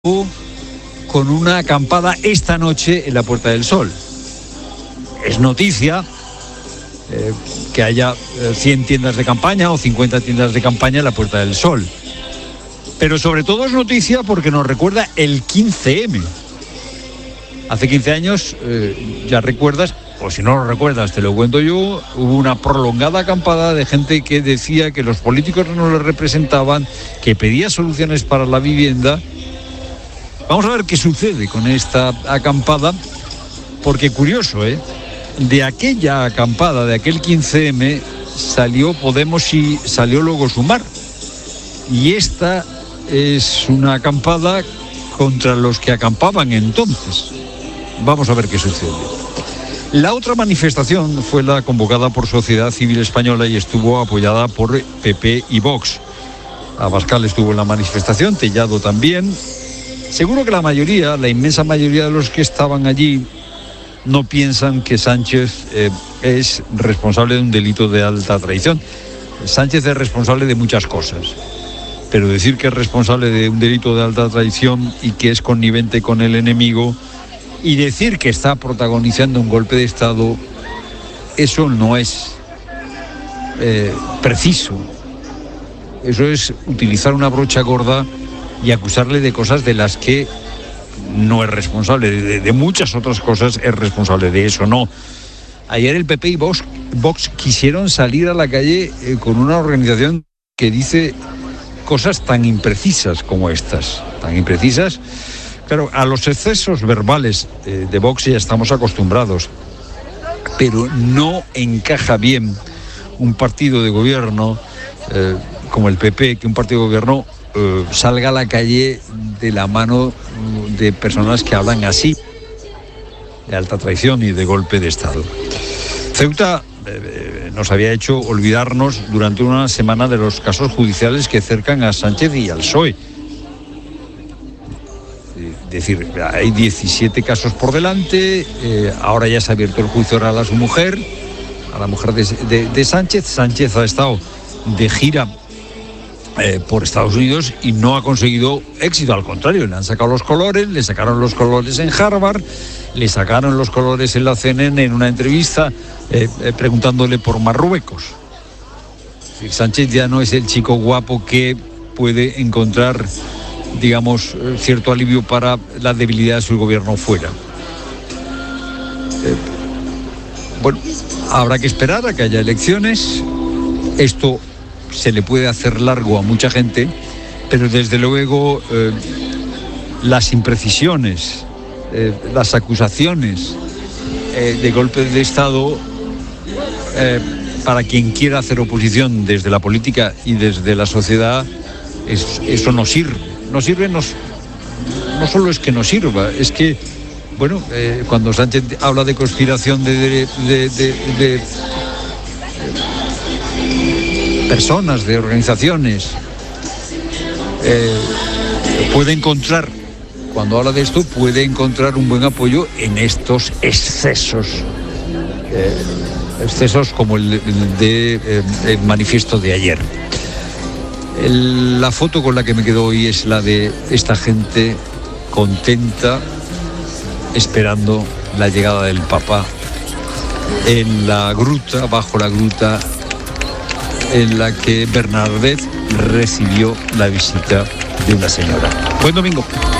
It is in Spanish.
con una acampada esta noche en la Puerta del Sol. Es noticia que haya 100 tiendas de campaña o 50 tiendas de campaña en la Puerta del Sol. Pero sobre todo es noticia porque nos recuerda el 15M. Hace 15 años, ya recuerdas, o si no lo recuerdas, te lo cuento yo, hubo una prolongada acampada de gente que decía que los políticos no les representaban, que pedía soluciones para la vivienda. Vamos a ver qué sucede con esta acampada, porque curioso, de aquella acampada, de aquel 15M, salió Podemos y salió luego Sumar. Y esta es una acampada contra los que acampaban entonces. Vamos a ver qué sucede. La otra manifestación fue la convocada por Sociedad Civil Española y estuvo apoyada por PP y Vox. Abascal estuvo en la manifestación, Tellado también. Seguro que la inmensa mayoría de los que estaban allí no piensan que Sánchez es responsable de un delito de alta traición. Sánchez es responsable de muchas cosas, pero decir que es responsable de un delito de alta traición y que es connivente con el enemigo y decir que está protagonizando un golpe de Estado, eso no es preciso. Eso es utilizar una brocha gorda y acusarle de cosas de las que no es responsable, de muchas otras cosas es responsable, de eso no. Ayer el PP y Vox quisieron salir a la calle con una organización que dice cosas tan imprecisas como estas, tan imprecisas. Claro, a los excesos verbales de Vox ya estamos acostumbrados, pero no encaja bien un partido de gobierno como el PP, que un partido de gobierno salga a la calle de la mano de personas que hablan así, de alta traición y de golpe de Estado. Ceuta nos había hecho olvidarnos durante una semana de los casos judiciales que cercan a Sánchez y al PSOE. Es decir, hay 17 casos por delante, ahora ya se ha abierto el juicio oral a su mujer, a la mujer de Sánchez. Sánchez ha estado de gira por Estados Unidos y no ha conseguido éxito, al contrario, le han sacado los colores, le sacaron los colores en Harvard, le sacaron los colores en la CNN en una entrevista preguntándole por Marruecos. Es decir, Sánchez ya no es el chico guapo que puede encontrar, digamos, cierto alivio para la debilidad de su gobierno fuera. Bueno, habrá que esperar a que haya elecciones. Esto se le puede hacer largo a mucha gente, pero desde luego las imprecisiones, las acusaciones de golpe de Estado, para quien quiera hacer oposición desde la política y desde la sociedad, eso no sirve. No sirve, no solo es que no sirva, es que, bueno, cuando Sánchez habla de conspiración de personas, de organizaciones, puede encontrar, cuando habla de esto, puede encontrar un buen apoyo en estos excesos, como el el manifiesto de ayer. La foto con la que me quedo hoy es la de esta gente contenta, esperando la llegada del Papa en la gruta, bajo la gruta en la que Bernadette recibió la visita de una señora. Buen domingo.